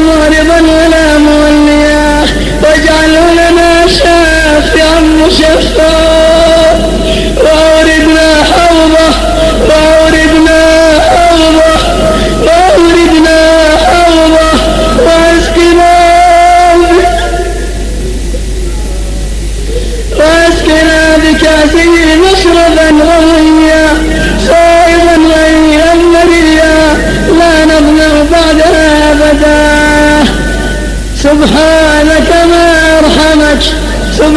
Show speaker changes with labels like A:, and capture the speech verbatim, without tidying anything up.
A: مغرضا ولا موليا، واجعله لنا شافعا مشفعا، وأوردنا حوضه وأوردنا حوضه وأوردنا حوضه واسقنا واسقنا بكاسه مشربا رويا صائبا غير مريا لا نظمأ بعدها أبدا. سبحانك ما أرحمك.